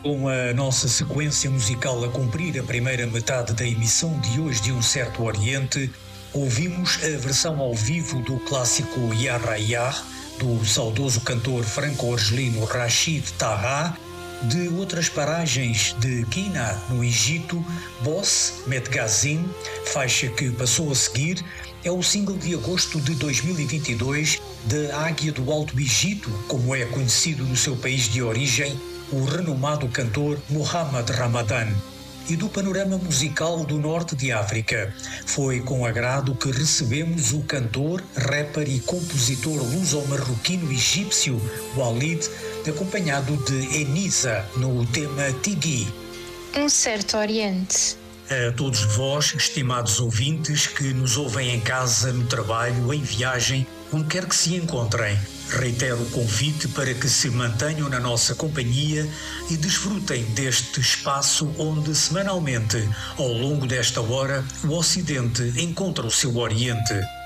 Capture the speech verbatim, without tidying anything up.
Com a nossa sequência musical a cumprir a primeira metade da emissão de hoje de Um Certo Oriente, ouvimos a versão ao vivo do clássico Ya Rayah, do saudoso cantor franco-argelino Rachid Taha, de outras paragens de Quina, no Egito, Boss Medgazin, faixa que passou a seguir, é o single de agosto de dois mil e vinte e dois da Águia do Alto Egito, como é conhecido no seu país de origem, o renomado cantor Mohamed Ramadan. E do panorama musical do norte de África, foi com agrado que recebemos o cantor, rapper e compositor luso-marroquino egípcio Walid, acompanhado de Enisa no tema Tigui. Um Certo Oriente. A todos vós, estimados ouvintes, que nos ouvem em casa, no trabalho, em viagem, onde quer que se encontrem, reitero o convite para que se mantenham na nossa companhia e desfrutem deste espaço onde, semanalmente, ao longo desta hora, o Ocidente encontra o seu Oriente.